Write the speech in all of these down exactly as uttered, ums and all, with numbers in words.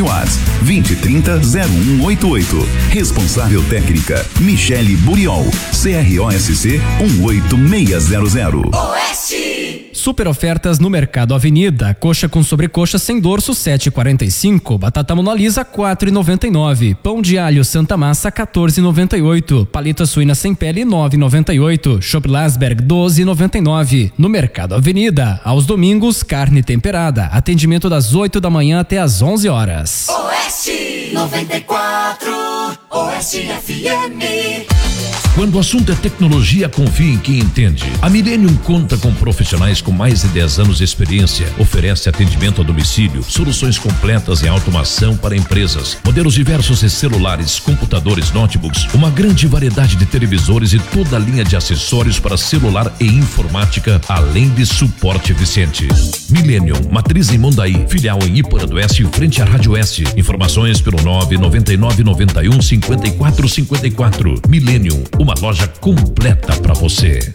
WhatsApp vinte trinta zero um oito oito. Responsável técnica Michele Buriol, C R O S C um oito seis zero zero. Oeste. Super ofertas no Mercado Avenida. Coxa com sobrecoxa sem dorso sete e quarenta e cinco. Batata Mona Lisa quatro e noventa e nove. Pão de alho Santa Massa quatorze e noventa e oito. Paleta suína sem pele nove e noventa e oito. Chopp Lasberg doze e noventa e nove. No Mercado Avenida, aos domingos, carne temperada. Atendimento das oito da manhã até às onze horas. Oeste noventa e quatro, Oeste F M. Quando o assunto é tecnologia, confie em quem entende. A Millennium conta com profissionais com mais de dez anos de experiência. Oferece atendimento a domicílio, soluções completas em automação para empresas, modelos diversos de celulares, computadores, notebooks, uma grande variedade de televisores e toda a linha de acessórios para celular e informática, além de suporte eficiente. Millennium, matriz em Mondaí, filial em Iporã do Oeste, frente à Rádio Oeste. Informações pelo nove nove nove nove um cinco quatro cinco quatro. Millennium, uma loja completa para você.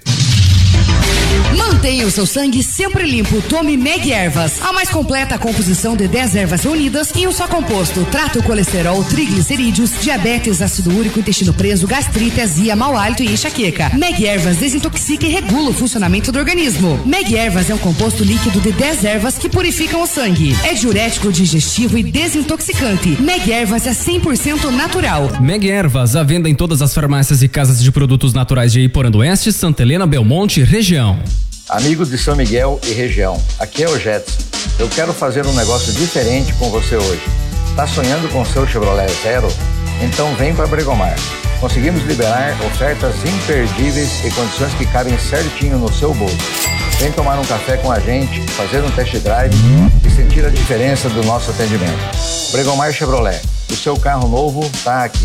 Mantenha o seu sangue sempre limpo. Tome Meg Ervas, a mais completa composição de dez ervas reunidas em um só composto. Trata o colesterol, triglicerídeos, diabetes, ácido úrico, intestino preso, gastrite, azia, mau hálito e enxaqueca. Meg Ervas desintoxica e regula o funcionamento do organismo. Meg Ervas é um composto líquido de dez ervas que purificam o sangue. É diurético, digestivo e desintoxicante. Meg Ervas é cem por cento natural. Meg Ervas, à venda em todas as farmácias e casas de produtos naturais de Iporã do Oeste, Santa Helena, Belmonte, região. Amigos de São Miguel e região, aqui é o Jetson. Eu quero fazer um negócio diferente com você hoje. Tá sonhando com seu Chevrolet Zero? Então vem para Bregomar. Conseguimos liberar ofertas imperdíveis e condições que cabem certinho no seu bolso. Vem tomar um café com a gente, fazer um test drive e sentir a diferença do nosso atendimento. Bregomar Chevrolet, o seu carro novo tá aqui.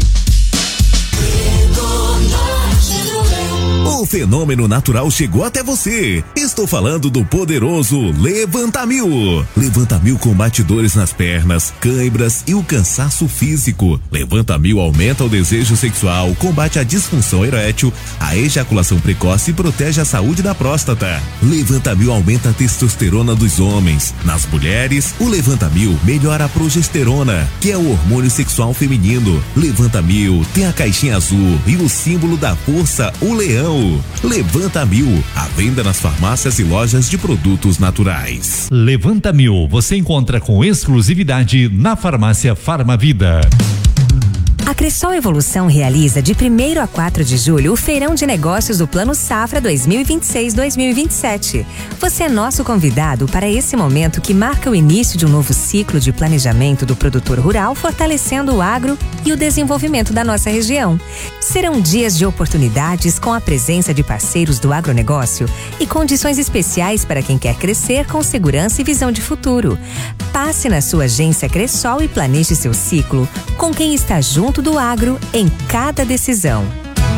O fenômeno natural chegou até você. Estou falando do poderoso Levanta Mil. Levanta Mil combate dores nas pernas, cãibras e o cansaço físico. Levanta Mil aumenta o desejo sexual, combate a disfunção erétil, a ejaculação precoce e protege a saúde da próstata. Levanta Mil aumenta a testosterona dos homens. Nas mulheres, o Levanta Mil melhora a progesterona, que é o hormônio sexual feminino. Levanta Mil tem a caixinha azul e o símbolo da força, o leão. Levanta Mil, à venda nas farmácias e lojas de produtos naturais. Levanta Mil, você encontra com exclusividade na farmácia Farmavida. A Cressol Evolução realiza de primeiro a quatro de julho o Feirão de Negócios do Plano Safra dois mil e vinte e seis dois mil e vinte e sete. Você é nosso convidado para esse momento que marca o início de um novo ciclo de planejamento do produtor rural, fortalecendo o agro e o desenvolvimento da nossa região. Serão dias de oportunidades com a presença de parceiros do agronegócio e condições especiais para quem quer crescer com segurança e visão de futuro. Passe na sua agência Cressol e planeje seu ciclo com quem está junto do agro em cada decisão.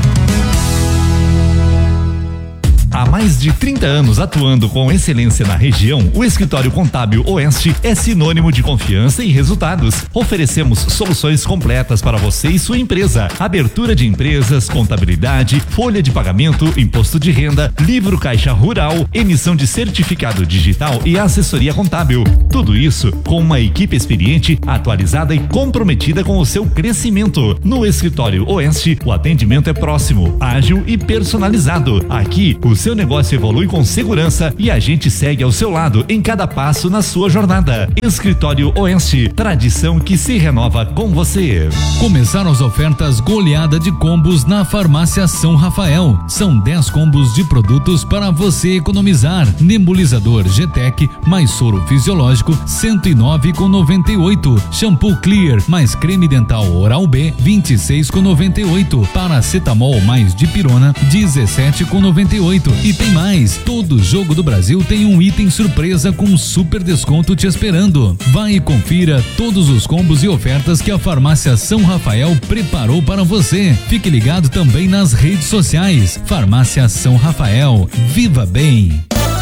Há mais de trinta anos atuando com excelência na região, o Escritório Contábil Oeste é sinônimo de confiança e resultados. Oferecemos soluções completas para você e sua empresa. Abertura de empresas, contabilidade, folha de pagamento, imposto de renda, livro caixa rural, emissão de certificado digital e assessoria contábil. Tudo isso com uma equipe experiente, atualizada e comprometida com o seu crescimento. No Escritório Oeste, o atendimento é próximo, ágil e personalizado. Aqui, o seu negócio evolui com segurança e a gente segue ao seu lado em cada passo na sua jornada. Escritório Oeste, tradição que se renova com você. Começaram as ofertas goleada de combos na Farmácia São Rafael. São dez combos de produtos para você economizar. Nebulizador G-Tec mais soro fisiológico cento e nove com noventa e oito. Shampoo Clear mais creme dental Oral B vinte e seis com noventa e oito. Paracetamol mais dipirona dezessete com noventa e oito. E tem mais, todo jogo do Brasil tem um item surpresa com super desconto te esperando. Vai e confira todos os combos e ofertas que a Farmácia São Rafael preparou para você. Fique ligado também nas redes sociais. Farmácia São Rafael, viva bem.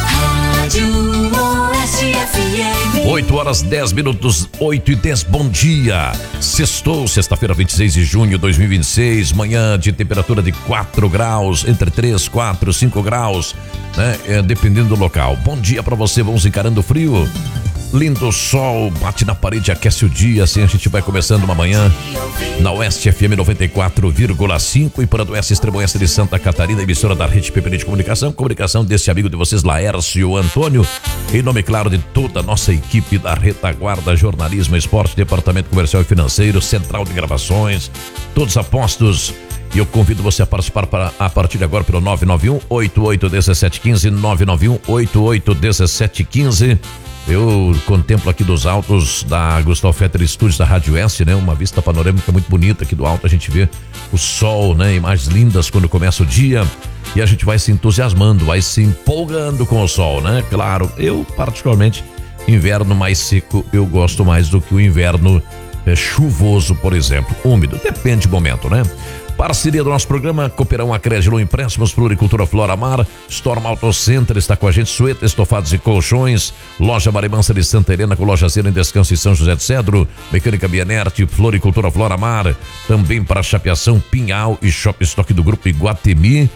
oito horas dez minutos, oito e dez, bom dia. Sextou, sexta-feira, vinte e seis de junho de dois mil e vinte e seis, manhã de temperatura de quatro graus, entre três, quatro, cinco graus, né? É, dependendo do local. Bom dia pra você, vamos encarando o frio. Lindo sol, bate na parede, aquece o dia, assim a gente vai começando uma manhã na Oeste F M noventa e quatro vírgula cinco e para do Oeste Extremo Oeste de Santa Catarina, emissora da Rede P P D de Comunicação, comunicação desse amigo de vocês, Laércio Antônio, em nome, claro, de toda a nossa equipe da retaguarda, jornalismo, esporte, departamento comercial e financeiro, central de gravações, todos apostos. E eu convido você a participar para, a partir de agora pelo nove nove um, oito oito um sete um cinco, nove nove um, oito oito um sete um cinco. Eu contemplo aqui dos altos da Gustavo Fetter Studios da Rádio S, né? Uma vista panorâmica muito bonita aqui do alto, a gente vê o sol, né? Imagens lindas quando começa o dia e a gente vai se entusiasmando, vai se empolgando com o sol, né? Claro, eu particularmente, inverno mais seco eu gosto mais do que o inverno é, chuvoso, por exemplo, úmido, depende do momento, né? Parceria do nosso programa, Cooperão Acrésilo Empréstimos, Floricultura Flora Mar, Storm Auto Center está com a gente, Sueta, Estofados e Colchões, Loja Marimansa de Santa Helena com loja Zero em Descanso em São José de Cedro, Mecânica Bienerte, Floricultura Flora Mar, também para Chapeação, Pinhal e Shop Stock do Grupo Iguatemi.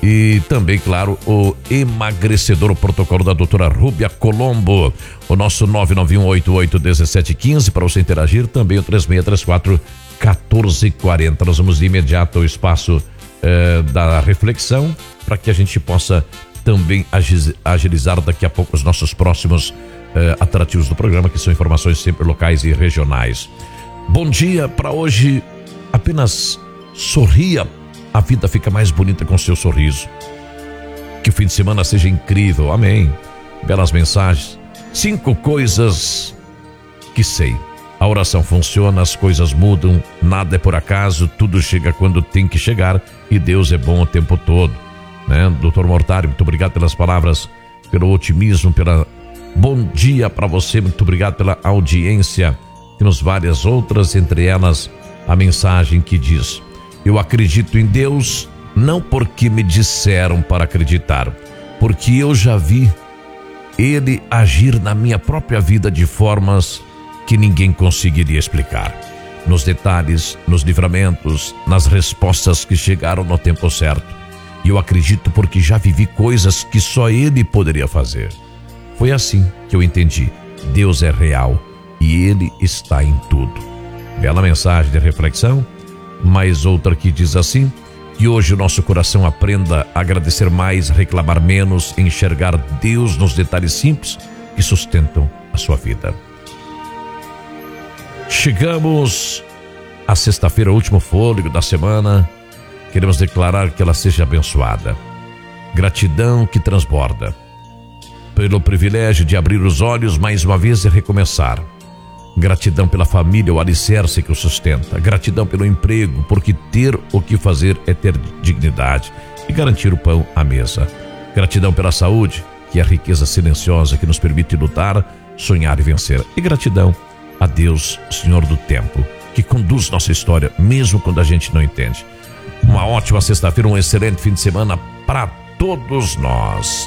E também, claro, o emagrecedor, o protocolo da doutora Rúbia Colombo. O nosso nove nove um, oito oito um sete um cinco para você interagir, também o três seis três quatro, um quatro quatro zero. Nós vamos de imediato ao espaço eh, da reflexão para que a gente possa também agilizar daqui a pouco os nossos próximos eh, atrativos do programa, que são informações sempre locais e regionais. Bom dia para hoje, apenas sorria. A vida fica mais bonita com seu sorriso. Que o fim de semana seja incrível, amém. Belas mensagens. Cinco coisas que sei. A oração funciona, as coisas mudam, nada é por acaso, tudo chega quando tem que chegar e Deus é bom o tempo todo, né? doutor Mortário, muito obrigado pelas palavras, pelo otimismo, pela bom dia para você, muito obrigado pela audiência. Temos várias outras, entre elas a mensagem que diz: eu acredito em Deus não porque me disseram para acreditar, porque eu já vi Ele agir na minha própria vida de formas que ninguém conseguiria explicar. Nos detalhes, nos livramentos, nas respostas que chegaram no tempo certo. E eu acredito porque já vivi coisas que só Ele poderia fazer. Foi assim que eu entendi. Deus é real e Ele está em tudo. Bela mensagem de reflexão. Mais outra que diz assim: que hoje o nosso coração aprenda a agradecer mais, reclamar menos, enxergar Deus nos detalhes simples que sustentam a sua vida. Chegamos à sexta-feira, último fôlego da semana. Queremos declarar que ela seja abençoada. Gratidão que transborda. Pelo privilégio de abrir os olhos mais uma vez e recomeçar. Gratidão pela família, o alicerce que o sustenta. Gratidão pelo emprego, porque ter o que fazer é ter dignidade e garantir o pão à mesa. Gratidão pela saúde, que é a riqueza silenciosa que nos permite lutar, sonhar e vencer. E gratidão a Deus, Senhor do tempo, que conduz nossa história, mesmo quando a gente não entende. Uma ótima sexta-feira, um excelente fim de semana para todos nós.